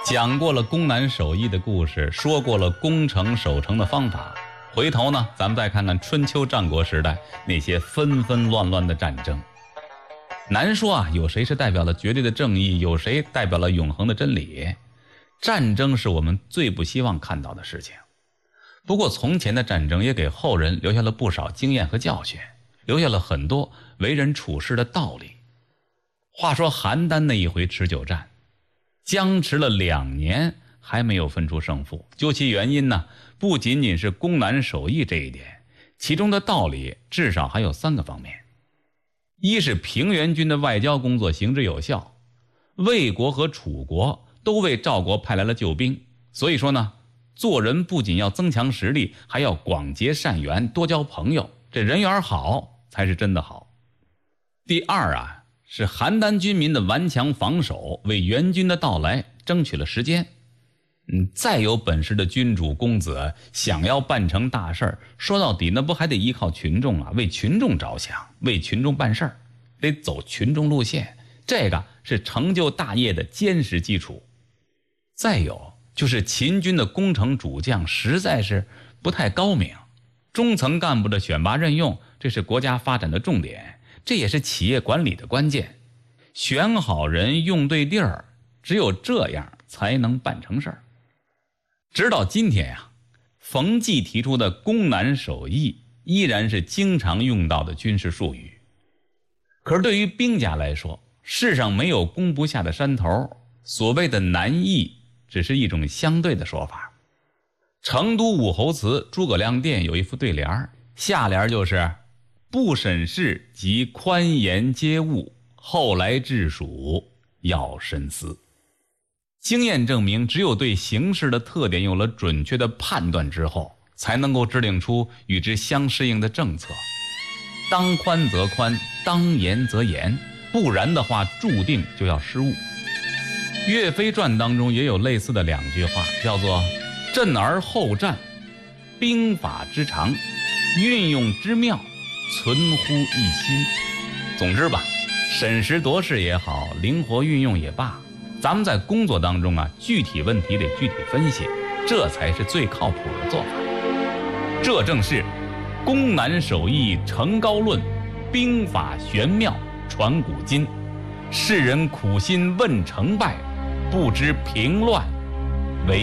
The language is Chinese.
讲过了攻南守义的故事，说过了攻城守城的方法，回头呢，咱们再看看春秋战国时代那些纷纷乱乱的战争。难说啊，有谁是代表了绝对的正义，有谁代表了永恒的真理。战争是我们最不希望看到的事情。不过从前的战争也给后人留下了不少经验和教训，留下了很多为人处事的道理。话说邯郸那一回持久战，僵持了2年还没有分出胜负。究其原因呢，不仅仅是攻南守义这一点，其中的道理至少还有3个方面。一是平原君的外交工作行之有效，魏国和楚国都为赵国派来了救兵，所以说呢，做人不仅要增强实力，还要广结善缘，多交朋友，这人缘好才是真的好。第二啊，是邯郸军民的顽强防守，为援军的到来争取了时间。再有本事的君主公子想要办成大事儿，说到底那不还得依靠群众啊，为群众着想，为群众办事儿，得走群众路线，这个是成就大业的坚实基础。再有就是秦军的攻城主将实在是不太高明，中层干部的选拔任用，这是国家发展的重点，这也是企业管理的关键。选好人，用对地儿，只有这样才能办成事儿。直到今天呀，冯骥提出的攻南守义依然是经常用到的军事术语。可是对于兵家来说，世上没有攻不下的山头，所谓的南易只是一种相对的说法。成都武侯祠诸葛亮殿有一副对联，下联就是不审事及宽严皆误，后来治蜀要深思。经验证明，只有对形势的特点有了准确的判断之后，才能够制定出与之相适应的政策。当宽则宽，当严则严，不然的话注定就要失误。岳飞传当中也有类似的2句话，叫做阵而后战，兵法之长，运用之妙，存乎一心。总之吧，审时度势也好，灵活运用也罢，咱们在工作当中啊，具体问题得具体分析，这才是最靠谱的做法。这正是攻南守义成高论，兵法玄妙传古今。世人苦心问成败，不知平乱